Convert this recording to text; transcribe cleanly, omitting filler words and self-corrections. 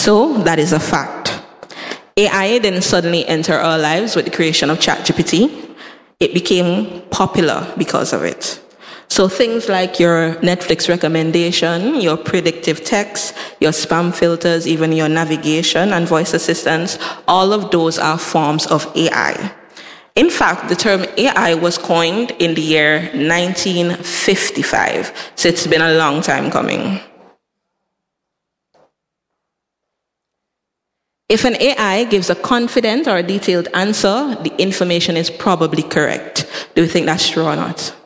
So that is a fact. AI didn't suddenly enter our lives with the creation of ChatGPT. It became popular because of it. So things like your Netflix recommendation, your predictive text, your spam filters, even your navigation and voice assistants, all of those are forms of AI. In fact, the term AI was coined in the year 1955, so it's been a long time coming. If an AI gives a confident or a detailed answer, the information is probably correct. Do you think that's true or not?